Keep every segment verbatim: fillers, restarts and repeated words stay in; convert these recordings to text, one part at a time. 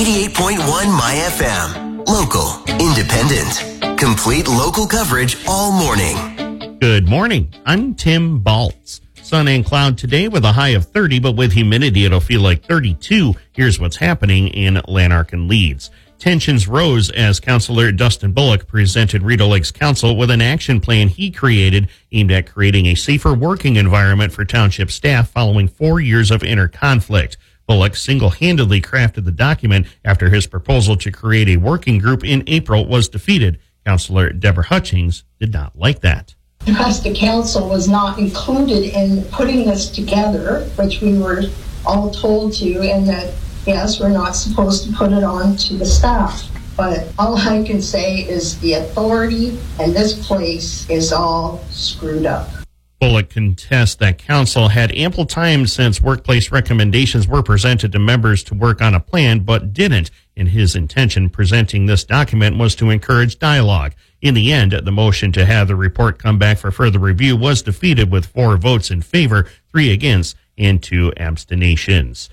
eighty-eight point one My F M. Local, independent, complete local coverage all morning. Good morning. I'm Tim Baltz. Sun and cloud today with a high of thirty, but with humidity, it'll feel like thirty-two. Here's what's happening in Lanark and Leeds. Tensions rose as Councillor Dustin Bullock presented Rideau Lakes Council with an action plan he created aimed at creating a safer working environment for township staff following four years of inner conflict. Bullock single-handedly crafted the document after his proposal to create a working group in April was defeated. Councillor Deborah Hutchings did not like that. Because the council was not included in putting this together, which we were all told to, and that yes, we're not supposed to put it on to the staff, but all I can say is the authority and this place is all screwed up. Bullock contests that council had ample time since workplace recommendations were presented to members to work on a plan, but didn't. And his intention presenting this document was to encourage dialogue. In the end, the motion to have the report come back for further review was defeated with four votes in favor, three against, and two abstentions.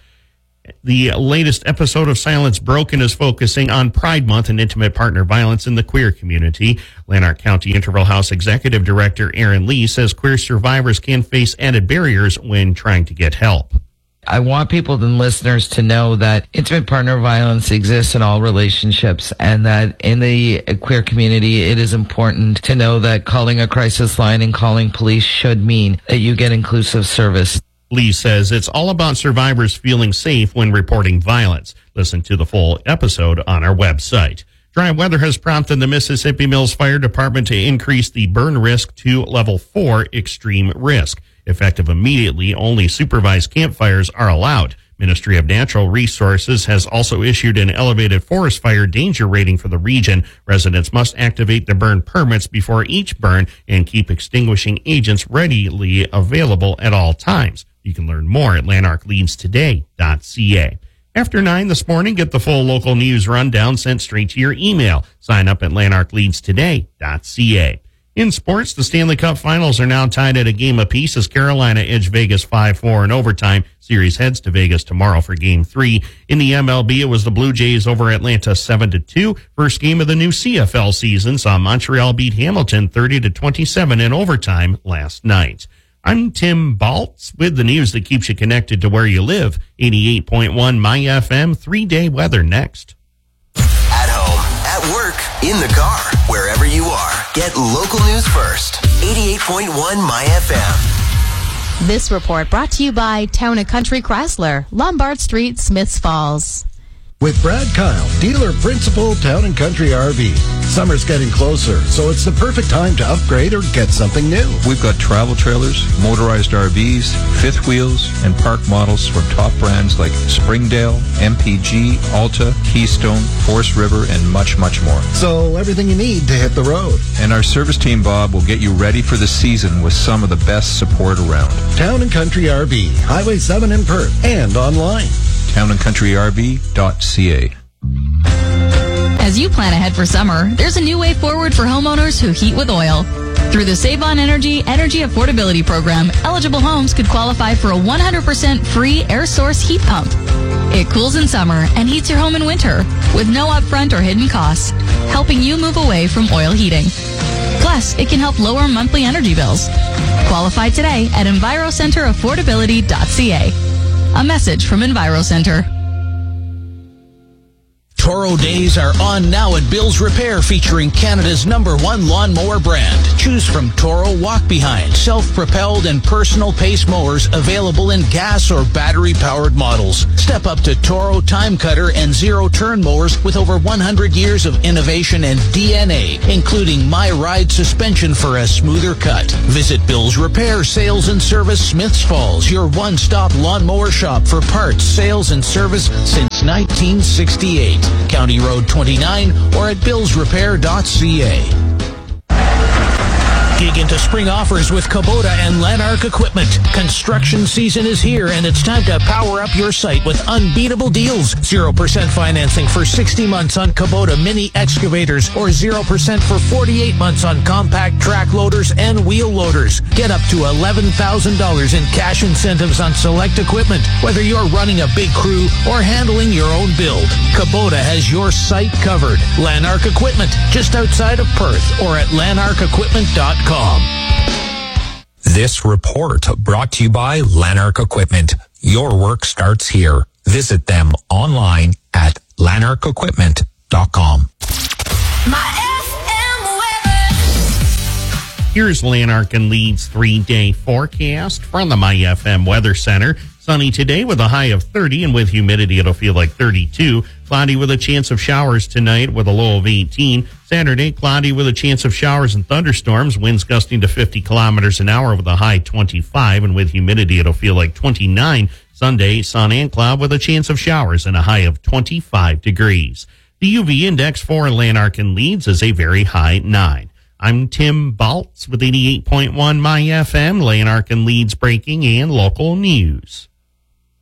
The latest episode of Silence Broken is focusing on Pride Month and intimate partner violence in the queer community. Lanark County Interval House Executive Director Aaron Lee says queer survivors can face added barriers when trying to get help. I want people and listeners to know that intimate partner violence exists in all relationships, and that in the queer community, it is important to know that calling a crisis line and calling police should mean that you get inclusive service. Lee says it's all about survivors feeling safe when reporting violence. Listen to the full episode on our website. Dry weather has prompted the Mississippi Mills Fire Department to increase the burn risk to level four, extreme risk. Effective immediately, only supervised campfires are allowed. Ministry of Natural Resources has also issued an elevated forest fire danger rating for the region. Residents must activate their burn permits before each burn and keep extinguishing agents readily available at all times. You can learn more at lanark leads today dot c a. After nine this morning, get the full local news rundown sent straight to your email. Sign up at lanark leads today dot c a. In sports, the Stanley Cup Finals are now tied at a game apiece as Carolina edged Vegas five four in overtime. Series heads to Vegas tomorrow for Game three. In the M L B, it was the Blue Jays over Atlanta seven to two. First game of the new C F L season saw Montreal beat Hamilton thirty to twenty-seven in overtime last night. I'm Tim Baltz with the news that keeps you connected to where you live. eighty-eight point one My F M, three-day weather next. At home, at work, in the car, wherever you are. Get local news first. eighty-eight point one My F M. This report brought to you by Town and Country Chrysler, Lombard Street, Smiths Falls. With Brad Kyle, dealer principal, Town and Country R V. Summer's getting closer, so it's the perfect time to upgrade or get something new. We've got travel trailers, motorized R Vs, fifth wheels, and park models from top brands like Springdale, M P G, Alta, Keystone, Forest River, and much, much more. So everything you need to hit the road. And our service team, Bob, will get you ready for the season with some of the best support around. Town and Country R V, Highway seven in Perth, and online. town and country r v dot c a. As you plan ahead for summer, there's a new way forward for homeowners who heat with oil. Through the Save on Energy Energy Affordability Program, eligible homes could qualify for a one hundred percent free air source heat pump. It cools in summer and heats your home in winter with no upfront or hidden costs, helping you move away from oil heating. Plus, it can help lower monthly energy bills. Qualify today at enviro center affordability dot c a. A message from EnviroCenter. Toro Days are on now at Bill's Repair, featuring Canada's number one lawnmower brand. Choose from Toro walk-behind, self-propelled, and personal pace mowers available in gas or battery-powered models. Step up to Toro Time Cutter and zero-turn mowers with over one hundred years of innovation and D N A, including My Ride suspension for a smoother cut. Visit Bill's Repair Sales and Service, Smiths Falls, your one-stop lawnmower shop for parts, sales, and service since nineteen sixty-eight. County Road twenty-nine or at bills repair dot c a. Gig into spring offers with Kubota and Lanark Equipment. Construction season is here, and it's time to power up your site with unbeatable deals. zero percent financing for sixty months on Kubota mini excavators or zero percent for forty-eight months on compact track loaders and wheel loaders. Get up to eleven thousand dollars in cash incentives on select equipment, whether you're running a big crew or handling your own build. Kubota has your site covered. Lanark Equipment, just outside of Perth, or at lanark equipment dot com. This report brought to you by Lanark Equipment. Your work starts here. Visit them online at lanark equipment dot com. Here's Lanark and Leeds three-day forecast from the My F M Weather Center. Sunny today with a high of thirty, and with humidity it'll feel like thirty-two. Cloudy with a chance of showers tonight with a low of eighteen. Saturday, cloudy with a chance of showers and thunderstorms. Winds gusting to fifty kilometers an hour with a high twenty-five, and with humidity it'll feel like twenty-nine. Sunday, sun and cloud with a chance of showers and a high of twenty-five degrees. The U V index for Lanark and Leeds is a very high nine. I'm Tim Baltz with eighty-eight point one My F M, Lanark and Leeds breaking and local news.